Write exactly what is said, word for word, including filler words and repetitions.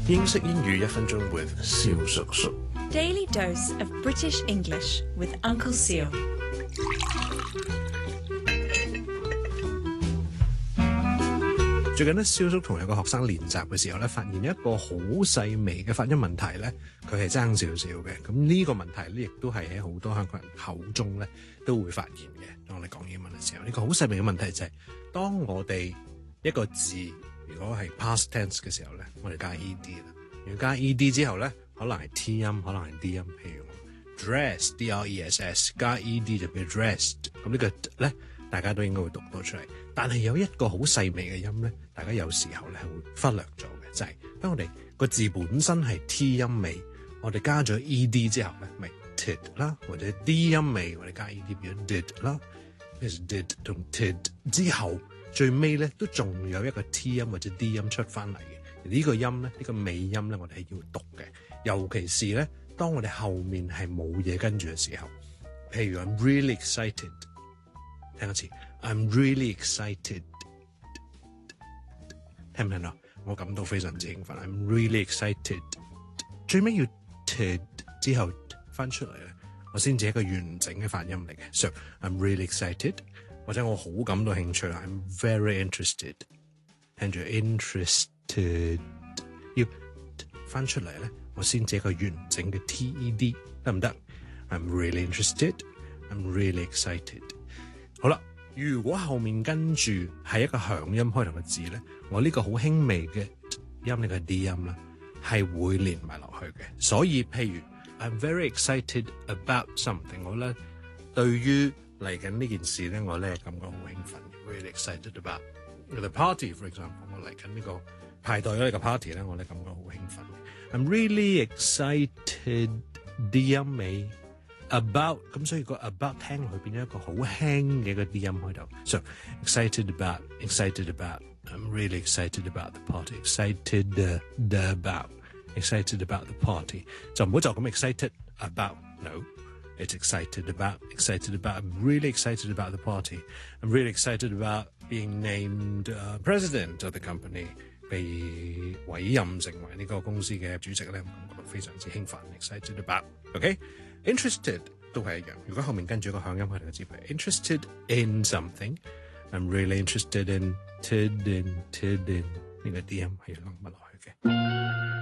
英式英語一分鐘 with 蕭叔叔。 Daily dose of British English with Uncle Seal. 最近咧，蕭叔同有個學生練習嘅時候咧，發現一個好細微嘅發音問題咧，佢係爭少少嘅。咁呢個問題咧，亦都係喺好多香港人口中咧都會發現嘅。當我哋講英文嘅時候，呢個好細微嘅問題就係，當我哋一個字如果係 past tense 嘅時候咧，我哋加 ed 啦。如果加 ed 之後咧，可能係 t 音，可能係 d 音。譬如 dress d r e s s 加 ed 就變 dressed。咁呢個咧，大家都應該會讀到出嚟。但係有一個好細微嘅音咧，大家有時候咧係會忽略咗嘅，就係、是、當我哋個字本身係 t 音尾，我哋加咗 ed 之後咧，咪 tid 啦，或者 d 音尾，我哋加 ed 變咗 did 啦。其實 did 同 tid 之後最尾咧都仲有一個 t 音或者 d 音出翻嚟嘅。而呢個音咧，呢、這個尾音咧，我哋係要讀嘅。尤其是咧，當我哋後面係冇嘢跟住嘅時候，譬如 I'm really excited， 聽一次 I'm really excited， 聽唔聽到？我感到非常之興奮 I'm really excited， 最尾要 tid 之後翻出嚟咧，我先至係一個完整嘅發音嚟嘅。So I'm really excited， 或者我好感到興趣 I'm very interested， 聽住 interested 要翻出嚟咧，我先至一個完整嘅 ted 得唔得 ？I'm really interested， I'm really excited。好啦，如果後面跟住係一個響音開頭嘅字咧，我呢個好輕微嘅音，呢個 d 音啦，係會連埋落去嘅。所以譬如 I'm very excited about something， 我咧對於嚟緊呢件事咧，我咧感覺好興奮 ，really excited about the party for example， 我嚟緊呢個派對呢個 party 咧，我咧感覺好興奮。I'm really excited d 音尾 about， 咁所以個 about 聽落去變咗一個好輕嘅一個 d 音開頭。So excited about, excited about, I'm really excited about the party. Excited the, the about, excited about the party。就唔好就咁 excited about, no. It's excited about, excited about, I'm really excited about the party. I'm really excited about being named uh, president of the company。被委任成為呢個公司嘅主席咧，我感覺到非常之興奮 ，excited about。OK，interested、okay? 都係一樣。如果後面跟住一個響音開頭嘅字，譬如 interested in something，I'm really interested in，tid in，tid in，呢個 d 音係要擸埋落去嘅。